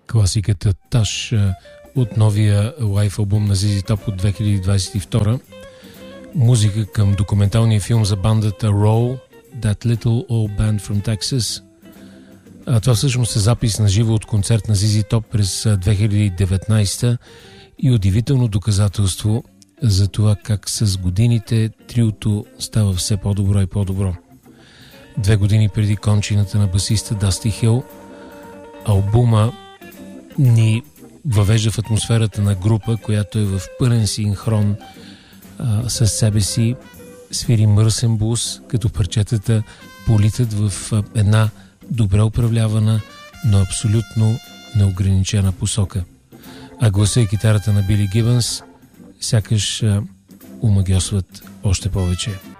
Класиката Таш от новия лайф албум на ZZ Top от 2022. Музика към документалния филм за бандата Roll, That Little Old Band from Texas. Това всъщност е запис на живо от концерт на ZZ Top през 2019 и удивително доказателство за това как с годините триото става все по-добро и по-добро. 2 години преди кончината на басиста Дасти Хил, албума ни въвежда в атмосферата на група, която е в пълен синхрон със себе си, свири мръсен блуз, като парчетата политат в една добре управлявана, но абсолютно неограничена посока. А гласа и китарата на Били Гибънс сякаш омагьосват още повече.